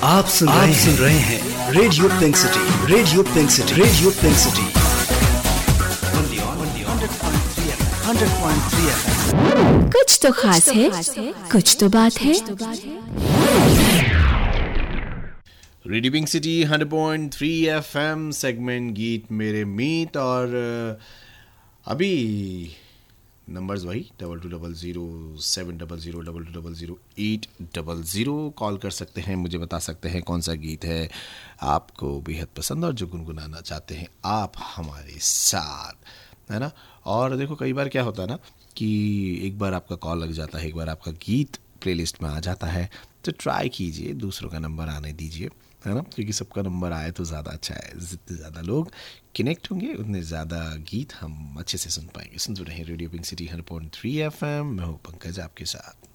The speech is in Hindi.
आप सुन रहे हैं radio pink city, radio pink city, radio pink city 100.3 FM। कुछ तो खास है, कुछ तो बात है। Radio pink city 100.3 FM segment गीत मेरे मीत। और अभी नंबर्स वही 22007002002200 कॉल कर सकते हैं, मुझे बता सकते हैं कौन सा गीत है आपको बेहद पसंद और जो गुनगुनाना चाहते हैं आप हमारे साथ, है ना। और देखो कई बार क्या होता है ना कि एक बार आपका कॉल लग जाता है, एक बार आपका गीत प्लेलिस्ट में आ जाता है, तो ट्राई कीजिए दूसरों का नंबर आने दीजिए, है ना, क्योंकि सबका नंबर आए तो ज़्यादा अच्छा है। जितने ज़्यादा लोग कनेक्ट होंगे उतने ज़्यादा गीत हम अच्छे से सुन पाएंगे। सुन रहे हैं रेडियो पिंक सिटी 100.3 FM। मैं हूँ पंकज आपके साथ।